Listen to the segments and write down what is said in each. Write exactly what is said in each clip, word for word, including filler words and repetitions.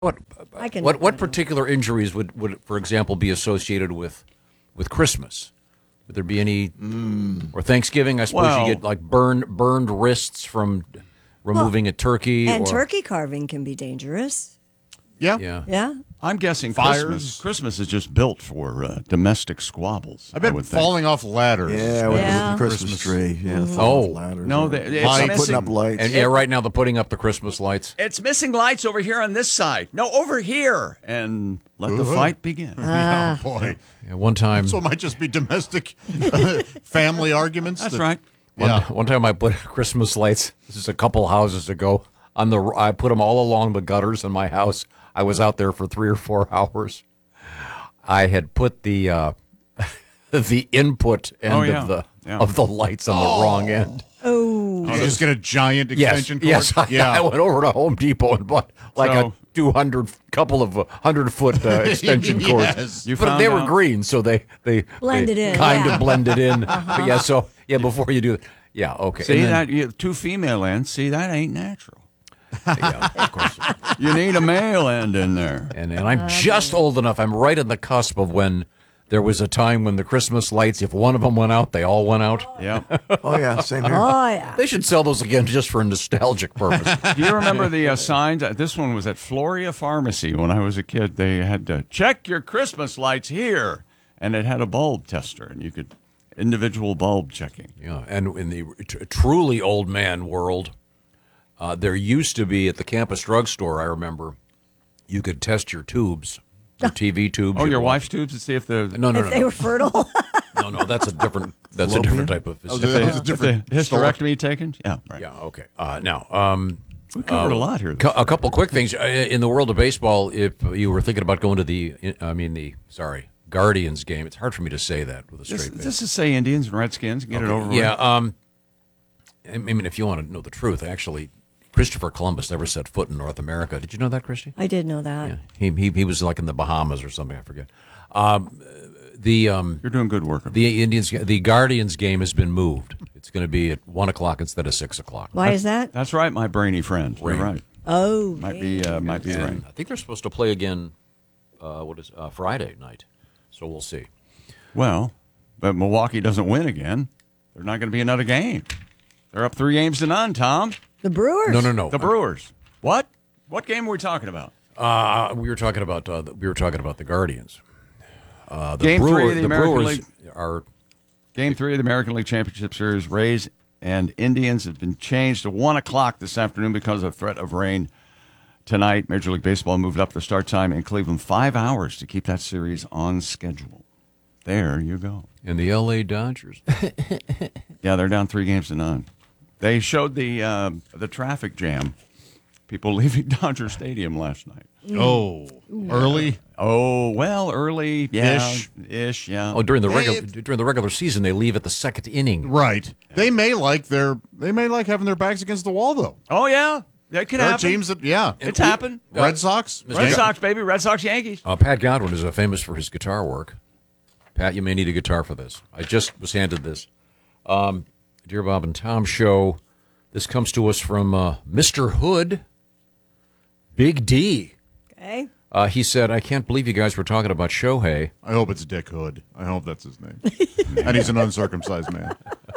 What I can what what I particular injuries would, would, for example, be associated with with Christmas? Would there be any mm. or Thanksgiving? I suppose Well, you get like burned burned wrists from removing well, a turkey, and or, turkey carving can be dangerous. Yeah. Yeah. Yeah. I'm guessing Fires. Christmas. Christmas is just built for uh, domestic squabbles. I bet I would think. falling off ladders. Yeah, with Yeah. the Christmas tree. Yeah, Oh. ladders. No, or they- it's lights, missing- putting up lights. And yeah, right now they're putting up the Christmas lights. It's missing lights over here on this side. No, over here. And let the Uh-huh. fight begin. Ah. Oh, boy. Yeah, one time, So it might just be domestic uh, family arguments. That's that- right. one, Yeah. one time I put Christmas lights. This is a couple houses ago. On the I put them all along the gutters in my house. I was out there for three or four hours. I had put the uh, the input end Oh, yeah. of the Yeah. of the lights on the wrong end. Oh. Did you just get a giant Yes, extension cord? yes. I, yeah. I went over to Home Depot and bought like So- a two hundred couple of hundred foot uh, extension cords. Yes. You But found they were out- green, so they they Blended they in, kind yeah. of blended in. But yeah, so yeah, before you do it, yeah, okay. See And then- that? You, two female ends. See, that ain't natural. Yeah, of course. You need a male end in there. And and I'm just old enough. I'm right on the cusp of when there was a time when the Christmas lights, if one of them went out, they all went out. Yeah. Oh, yeah, same here. Oh, yeah. They should sell those again just for a nostalgic purpose. Do you remember the uh, signs? Uh, This one was at Floria Pharmacy when I was a kid. They had to check your Christmas lights here, and it had a bulb tester, and you could individual bulb checking. Yeah, and in the t- truly old man world, uh, there used to be at the campus drugstore, I remember, you could test your tubes, your T V tubes. Oh, You'd your watch- wife's tubes to see if the No, no, If no, they no. were fertile. no, no. That's a different. That's a different type of. Oh, Facility. that was a if different the store. hysterectomy taken. Yeah, right. Yeah. Okay. Uh, now, um, We covered uh, a lot here. cou- a couple quick things Uh, in the world of baseball. If you were thinking about going to the, I mean the sorry Guardians game, it's hard for me to say that with a Just, straight face. just to say Indians and Redskins, get it over with. Yeah. Um, I mean, if you want to know the truth, actually, Christopher Columbus never set foot in North America. Did you know that, Christy? I did know that. Yeah. He he he was like in the Bahamas or something. I forget. Um, the um, You're doing good work. the Indians, the Guardians game has been moved. It's going to be at one o'clock instead of six o'clock. Why is that? That's right, my brainy friend. You're Rain. right. Oh. Might be, uh, might be And rain. I think they're supposed to play again. Uh, what is uh, Friday night? So we'll see. Well, but Milwaukee doesn't win again. There's not going to be another game. They're up three games to none, Tom. The Brewers. No, no, no. The Brewers. What? What game were we talking about? Uh, we were talking about uh, the, we were talking about the Guardians. Uh, the Game three Brewer- of the American Brewers League. are Game three of the American League Championship Series, Rays and Indians have been changed to one o'clock this afternoon because of threat of rain tonight. Major League Baseball moved up the start time in Cleveland five hours to keep that series on schedule. There you go. and the L A Dodgers. Yeah, they're down three games to none. They showed the uh, the traffic jam. People leaving Dodger Stadium last night. Oh, early? Oh well, early, yeah, Ish. ish, yeah. Oh, during the Hey, regular it- during the regular season, they leave at the second inning. Right. They may like their they may like having their backs against the wall though. Oh yeah, that could There are happen. teams that yeah. It's happened. Red Sox? Red Yeah. Sox, baby, Red Sox, Yankees. Uh, Pat Godwin is uh, famous for his guitar work. Pat, you may need a guitar for this. I just was handed this. Um, Dear Bob and Tom show. This comes to us from uh, Mister Hood, Big D. Okay. Uh, he said, "I can't believe you guys were talking about Shohei." I hope it's Dick Hood. I hope that's his name. And he's an uncircumcised man.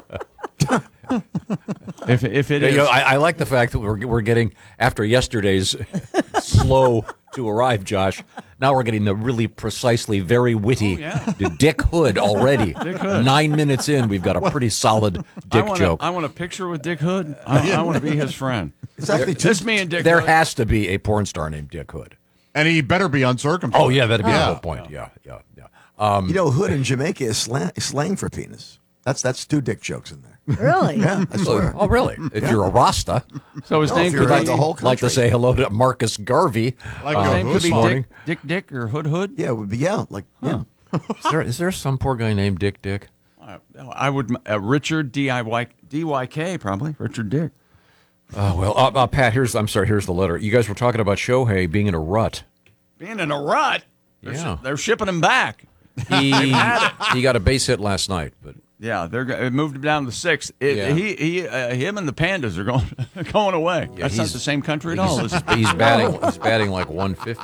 If if it You is, know, I, I like the fact that we're we're getting after yesterday's slow to arrive, Josh. Now we're getting the really precisely, very witty Oh, yeah. the Dick Hood already. Dick Hood. Nine minutes in, we've got a pretty solid I Dick want joke. I want a picture with Dick Hood. I, I want to be his friend. It's actually two, Just me and Dick There Hood. has to be a porn star named Dick Hood. And he better be uncircumcised. Oh yeah, that'd be the Yeah. whole point. Yeah, yeah, yeah. Um, you know, hood in Jamaica is slang, slang for penis. That's that's two dick jokes in there. Really? Yeah, I oh, swear. oh, really? If you're a Rasta, So his No, name if could you're be, like the whole like to country. say hello to Marcus Garvey. Like uh, his a name could be this morning. Dick, Dick Dick or Hood Hood. Yeah, it would be yeah, like yeah. Is there, is there some poor guy named Dick Dick? Uh, I would uh, Richard D I Y D Y K probably Richard Dick. Oh well, uh, uh, Pat. Here's I'm sorry. Here's the letter. You guys were talking about Shohei being in a rut. Being in a rut. They're, Yeah. shi- they're shipping him back. He he got a base hit last night, but Yeah, they're go- it moved him down to sixth. It, Yeah. He, he, uh, him, and the Pandas are going going away. Yeah, That's not he's- the same country at all. He's, This is he's batting. He's batting like one fifty.